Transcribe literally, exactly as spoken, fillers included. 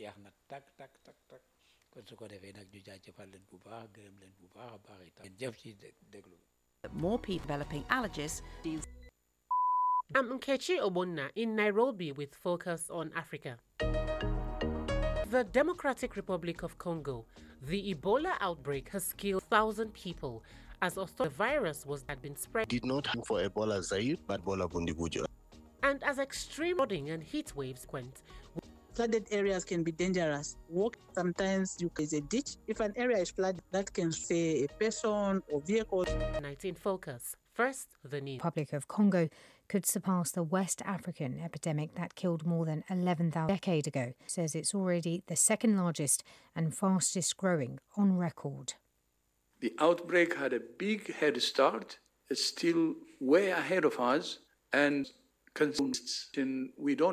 jeex na tak tak tak tak kon su ko defee nag ñu jaajëfal leen bu baax gërëm leen bu baax a baax itam ngeen jëf ci déglu. More people developing allergies. I'm Nkechi Obonna in Nairobi with Focus on Africa. The Democratic Republic of Congo, the Ebola outbreak has killed one thousand people as the virus was had been spread. Did not have for Ebola Zaire, but Ebola Bundibujo. And as extreme flooding and heat waves went, flooded areas can be dangerous. Walk sometimes you is a ditch. If an area is flooded, that can say a person or vehicle. nineteen Focus. First, the news. Republic of Congo could surpass the West African epidemic that killed more than eleven thousand a decade ago. Says it's already the second largest and fastest growing on record. The outbreak had a big head start. It's still way ahead of us, and we don't